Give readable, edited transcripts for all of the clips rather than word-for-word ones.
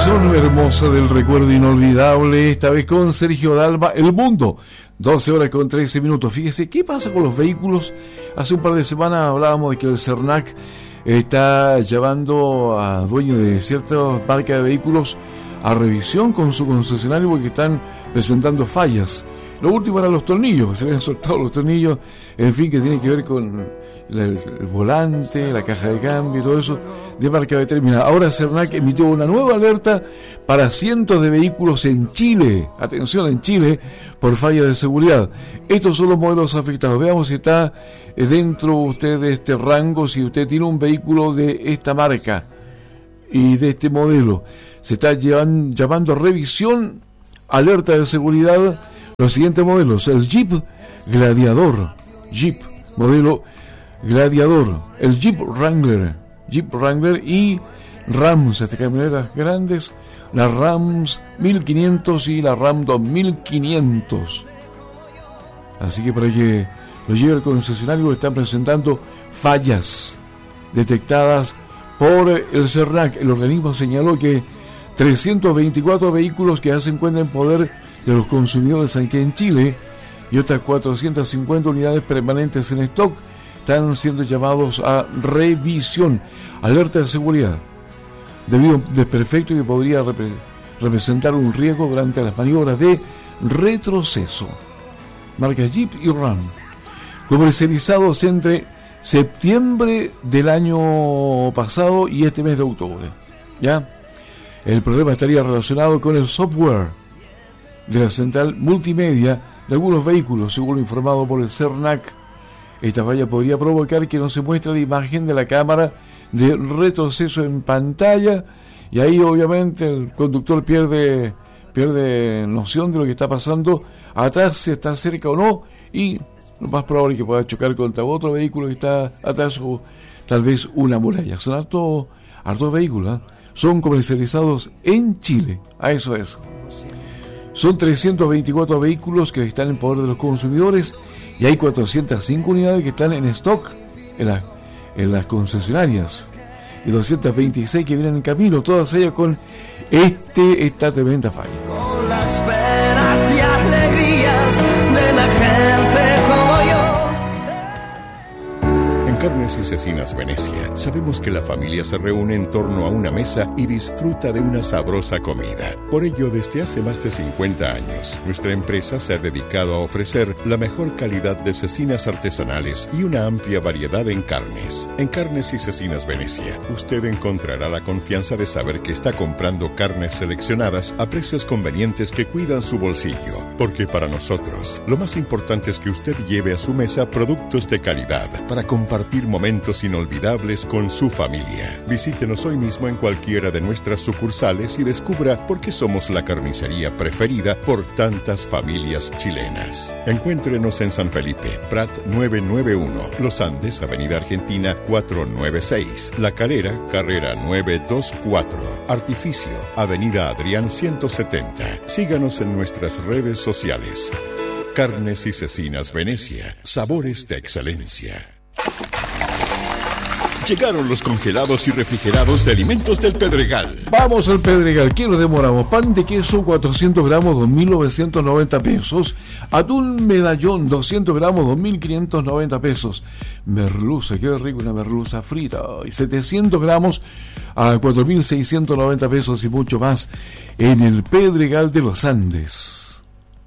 Canción hermosa del recuerdo inolvidable, esta vez con Sergio Dalma, El Mundo, 12 horas con 13 minutos. Fíjese, ¿qué pasa con los vehículos? Hace un par de semanas hablábamos de que el CERNAC está llevando a dueños de ciertas marcas de vehículos a revisión con su concesionario porque están presentando fallas. Lo último eran los tornillos, se le han soltado los tornillos, en fin, que tiene que ver con el volante, la caja de cambio y todo eso de marca determinada. Ahora CERNAC emitió una nueva alerta para cientos de vehículos en Chile, atención, en Chile, por falla de seguridad. Estos son los modelos afectados. Veamos si está dentro usted de este rango, si usted tiene un vehículo de esta marca y de este modelo. Se está llamando a revisión, alerta de seguridad, los siguientes modelos: el Jeep Gladiador, Jeep modelo Gladiador, el Jeep Wrangler y Rams, estas camionetas grandes, la Rams 1500 y la Ram 2500. Así que para que lo lleve al concesionario, están presentando fallas detectadas por el CERNAC. El organismo señaló que 324 vehículos que hacen cuenta en poder de los consumidores aquí en Chile y otras 450 unidades permanentes en stock están siendo llamados a revisión, alerta de seguridad, debido a un desperfecto que podría representar un riesgo durante las maniobras de retroceso. Marcas Jeep y Ram, comercializados entre septiembre del año pasado y este mes de octubre. ¿Ya? El problema estaría relacionado con el software de la central multimedia de algunos vehículos, según lo informado por el CERNAC. Esta falla podría provocar que no se muestre la imagen de la cámara de retroceso en pantalla y ahí obviamente el conductor pierde noción de lo que está pasando atrás, si está cerca o no, y lo más probable es que pueda chocar contra otro vehículo que está atrás o tal vez una muralla. Son hartos vehículos, ¿eh? Son comercializados en Chile, a eso es. Son 324 vehículos que están en poder de los consumidores y hay 405 unidades que están en stock en las concesionarias y 226 que vienen en camino, todas ellas con esta tremenda falla. Con las penas y alegrías de la gente como yo. Carnes y Cecinas Venecia, sabemos que la familia se reúne en torno a una mesa y disfruta de una sabrosa comida. Por ello, desde hace más de 50 años, nuestra empresa se ha dedicado a ofrecer la mejor calidad de cecinas artesanales y una amplia variedad en carnes. En Carnes y Cecinas Venecia, usted encontrará la confianza de saber que está comprando carnes seleccionadas a precios convenientes que cuidan su bolsillo. Porque para nosotros, lo más importante es que usted lleve a su mesa productos de calidad para compartir momentos inolvidables con su familia. Visítenos hoy mismo en cualquiera de nuestras sucursales y descubra por qué somos la carnicería preferida por tantas familias chilenas. Encuéntrenos en San Felipe, Prat 991, Los Andes, Avenida Argentina 496, La Calera, Carrera 924, Artificio, Avenida Adrián 170. Síganos en nuestras redes sociales. Carnes y Cecinas Venecia, sabores de excelencia. Llegaron los congelados y refrigerados de Alimentos del Pedregal. Vamos al Pedregal, ¿qué nos demoramos? Pan de queso 400 gramos, 2.990 pesos. Atún medallón 200 gramos, 2.590 pesos. Merluza, qué rico una merluza frita. Y 700 gramos a 4.690 pesos y mucho más en el Pedregal de los Andes.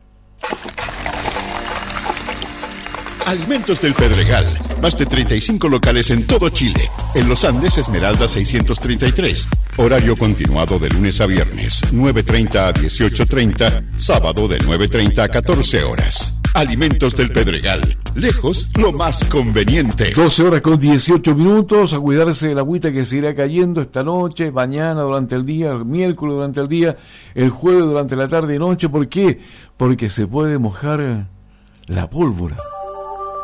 Alimentos del Pedregal. Más de 35 locales en todo Chile. En Los Andes, Esmeralda 633. Horario continuado de lunes a viernes, 9:30 a 18:30. Sábado de 9:30 a 14 horas. Alimentos del Pedregal. Lejos, lo más conveniente. 12 horas con 18 minutos. A cuidarse de la agüita que se irá cayendo esta noche, mañana durante el día, el miércoles durante el día, el jueves durante la tarde y noche. ¿Por qué? Porque se puede mojar la pólvora.